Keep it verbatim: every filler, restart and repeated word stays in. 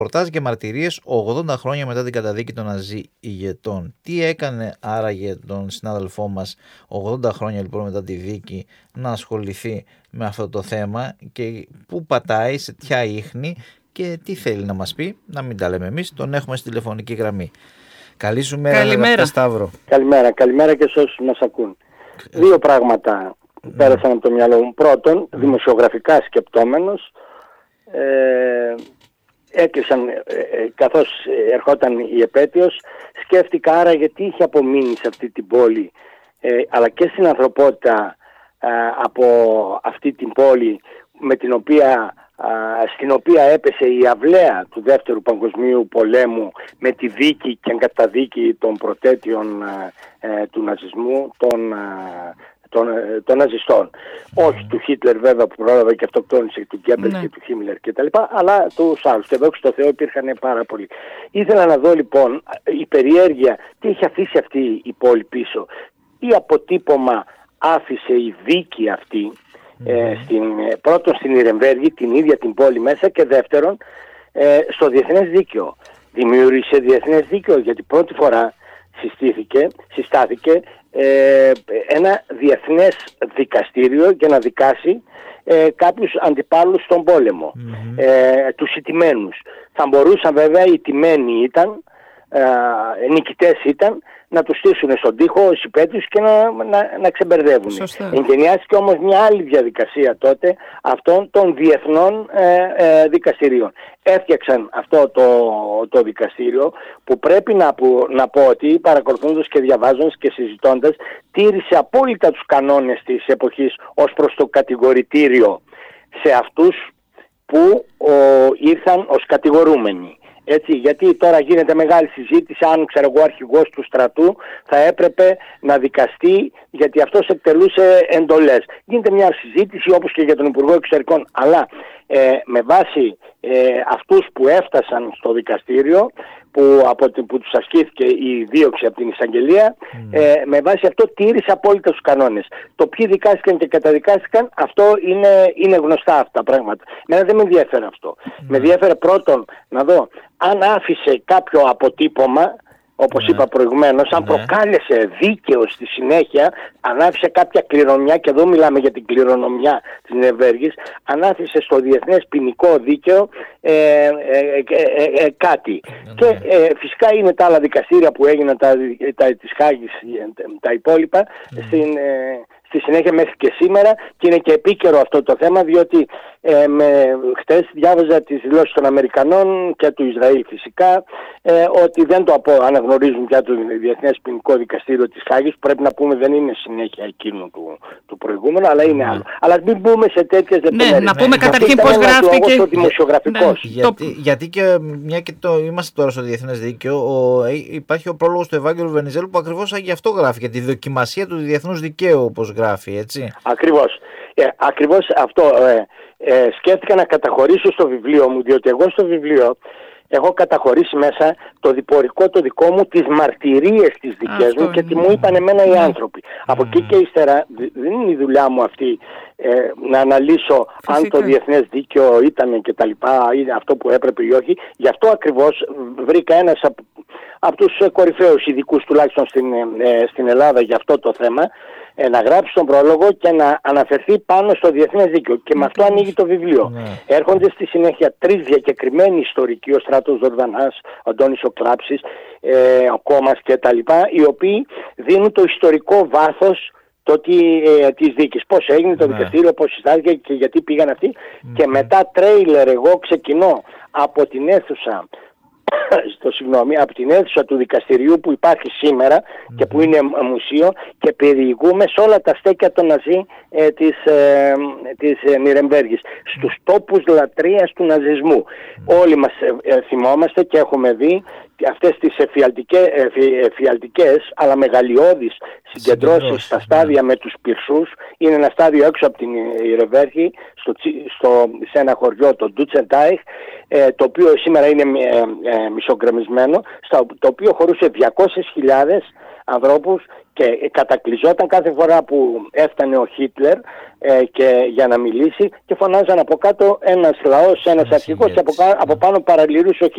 Ρεπορτάζ και μαρτυρίες ογδόντα χρόνια μετά την καταδίκη των Ναζί ηγετών. Τι έκανε άραγε τον συνάδελφό μας ογδόντα χρόνια λοιπόν μετά τη δίκη να ασχοληθεί με αυτό το θέμα και πού πατάει, σε ποια ίχνη και τι θέλει να μας πει, να μην τα λέμε εμείς, τον έχουμε στη τηλεφωνική γραμμή. Καλή σου μέρα, αγαπητέ Σταύρο. Καλημέρα, καλημέρα και σε όσους μας ακούν. Δύο πράγματα πέρασαν από το μυαλό μου. Πρώτον, δημοσιογραφικά σκεπτόμενος, ε, έκλεισαν, ε, καθώς ερχόταν η επέτειος, σκέφτηκα άρα γιατί είχε απομείνει σε αυτή την πόλη, ε, αλλά και στην ανθρωπότητα ε, από αυτή την πόλη με την οποία, ε, στην οποία έπεσε η αυλαία του Δεύτερου Παγκοσμίου Πολέμου με τη δίκη και εγκαταδίκη των προτέτειων ε, του ναζισμού, των ε, Των, των ναζιστών. Mm. Όχι του Χίτλερ βέβαια που πρόλαβε και αυτοκτόνησε, του Γκέμπελς mm. και του Χίμλερ κτλ. Αλλά τους άλλους. Και δόξα τω Θεώ υπήρχαν πάρα πολλοί. Ήθελα να δω λοιπόν η περιέργεια τι είχε αφήσει αυτή η πόλη πίσω. Τι αποτύπωμα άφησε η δίκη αυτή mm. ε, στην, πρώτον στην Ιρεμβέργη, την ίδια την πόλη μέσα, και δεύτερον ε, στο διεθνές δίκαιο. Δημιούργησε διεθνές δίκαιο γιατί πρώτη φορά συστήθηκε, συστάθηκε ε, ένα διεθνές δικαστήριο για να δικάσει ε, κάποιους αντιπάλους στον πόλεμο, mm-hmm. ε, τους ηττημένους. Θα μπορούσαν βέβαια, οι ηττημένοι ήταν, ε, νικητές ήταν, να τους στήσουν στον τοίχο ως υπέτειους και να, να, να ξεμπερδεύουν. Εγκαινιάστηκε όμως μια άλλη διαδικασία τότε αυτών των διεθνών ε, ε, δικαστηρίων. Έφτιαξαν αυτό το, το δικαστήριο που πρέπει να, που, να πω ότι παρακολουθώντας και διαβάζοντας και συζητώντας τήρησε απόλυτα τους κανόνες της εποχής ως προς το κατηγορητήριο σε αυτούς που ο, ήρθαν ως κατηγορούμενοι. Έτσι, γιατί τώρα γίνεται μεγάλη συζήτηση αν, ξέρω εγώ, ο αρχηγός του στρατού θα έπρεπε να δικαστεί γιατί αυτός εκτελούσε εντολές. Γίνεται μια συζήτηση όπως και για τον Υπουργό Εξωτερικών, αλλά ε, με βάση ε, αυτούς που έφτασαν στο δικαστήριο, που, από, που τους ασκήθηκε η δίωξη από την εισαγγελία, mm. ε, με βάση αυτό τήρησε απόλυτα τους κανόνες. Το ποιοι δικάστηκαν και καταδικάστηκαν, αυτό είναι, είναι γνωστά αυτά τα πράγματα. Μένα δεν με ενδιαφέρει αυτό. Mm. Με ενδιαφέρει πρώτον να δω αν άφησε κάποιο αποτύπωμα, όπως ναι. είπα προηγουμένως, αν ναι. προκάλεσε δίκαιο στη συνέχεια, αν άφησε κάποια κληρονομιά, και εδώ μιλάμε για την κληρονομιά της Νιρεμβέργης, αν άφησε στο διεθνές ποινικό δίκαιο ε, ε, ε, ε, ε, κάτι. Ναι. Και ε, φυσικά είναι τα άλλα δικαστήρια που έγιναν, τα, τα, της Χάγης, τα υπόλοιπα, ναι. στην... Ε, στη συνέχεια μέχρι και σήμερα, και είναι και επίκαιρο αυτό το θέμα, διότι ε, με, χτες διάβαζα τις δηλώσεις των Αμερικανών και του Ισραήλ φυσικά, ε, ότι δεν το απο, αναγνωρίζουν πια το Διεθνές Ποινικό Δικαστήριο της Χάγης, που πρέπει να πούμε δεν είναι συνέχεια εκείνου του, του προηγούμενου, αλλά είναι άλλο. Mm. Αλλά μην μπούμε σε τέτοιες λεπτομέρειες. Ναι, να πούμε ναι. καταρχήν πώς γράφτηκε. Ο δημοσιογραφικός. Ναι. Γιατί, γιατί και μια και το είμαστε τώρα στο Διεθνές Δίκαιο, ο, υπάρχει ο πρόλογος του Ευάγγελου Βενιζέλου που ακριβώς γι' αυτό γράφει, για τη δοκιμασία του διεθνούς δικαίου, όπως γράφει, έτσι. Ακριβώς. Ε, ακριβώς αυτό ε, ε, σκέφτηκα να καταχωρήσω στο βιβλίο μου, διότι εγώ στο βιβλίο έχω καταχωρήσει μέσα το διπορικό το δικό μου, τις μαρτυρίες τις δικές αυτό μου και τι μου είπαν εμένα οι άνθρωποι. Mm. Από εκεί και ύστερα δεν είναι η δουλειά μου αυτή ε, να αναλύσω φυσικά αν το διεθνές δίκαιο ήταν και τα λοιπά, είναι αυτό που έπρεπε ή όχι. Γι' αυτό ακριβώς βρήκα ένας από, από τους κορυφαίους ειδικούς τουλάχιστον στην, ε, στην Ελλάδα για αυτό το θέμα, ε, να γράψει τον πρόλογο και να αναφερθεί πάνω στο διεθνές δίκαιο. Και με αυτό ανοίγει το βιβλίο. Mm. Έρχονται στη συνέχεια τρεις διακεκριμένοι ιστορικοί, ο Στράτος Δορδανάς, ο Αντώνης ο Κλάψης, ε, ο Κόμας και τα λοιπά, οι οποίοι δίνουν το ιστορικό βάθος το τι, ε, της δίκης. Πώς έγινε το mm. δικαστήριο, πώς συστάθηκε και γιατί πήγαν αυτοί. Mm. Και μετά τρέιλερ εγώ ξεκινώ από την αίθουσα στο συγγνώμη, από την αίθουσα του δικαστηριού που υπάρχει σήμερα mm-hmm. και που είναι μουσείο, και περιηγούμε σε όλα τα στέκια των Ναζί ε, της, ε, της ε, Νιρεμβέργης, στους τόπους λατρείας του ναζισμού. Mm-hmm. Όλοι μας ε, ε, θυμόμαστε και έχουμε δει αυτές τις εφιαλτικές, εφι, εφιαλτικές αλλά μεγαλειώδεις συγκεντρώσεις στα στάδια yeah. με τους πυρσούς. Είναι ένα στάδιο έξω από την Νιρεμβέργη, στο, στο, σε ένα χωριό, το Ντούτσεντάιχ, ε, το οποίο σήμερα είναι ε, ε, μισογκρεμισμένο, στο, το οποίο χωρούσε διακόσιες χιλιάδες ανθρώπους και κατακλυζόταν κάθε φορά που έφτανε ο Χίτλερ ε, και για να μιλήσει, και φωνάζαν από κάτω ένας λαός, ένας αρχηγός, και από, από πάνω παραλυρούσε ο